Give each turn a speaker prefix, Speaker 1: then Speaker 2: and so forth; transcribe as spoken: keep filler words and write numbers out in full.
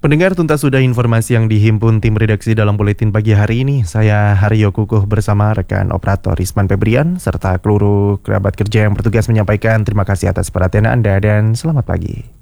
Speaker 1: Pendengar, tuntas sudah informasi yang dihimpun tim redaksi dalam buletin pagi hari ini. Saya Haryo Kukuh bersama rekan operator Isman Febrian serta seluruh kerabat kerja yang bertugas menyampaikan terima kasih atas perhatian Anda dan selamat pagi.